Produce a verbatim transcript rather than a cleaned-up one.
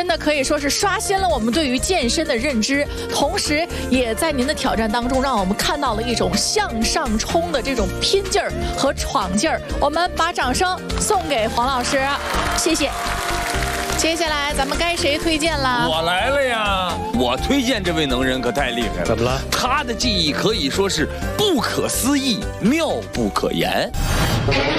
的可以说是刷新了我们对于健身的认知，同时也在您的挑战当中让我们看到了一种向上冲的这种拼劲儿和闯劲儿。我们把掌声送给黄老师，谢谢。接下来咱们该谁推荐了？ 我来了呀！我推荐这位能人可太厉害了。 怎么了？ 他的技艺可以说是不可思议、妙不可言。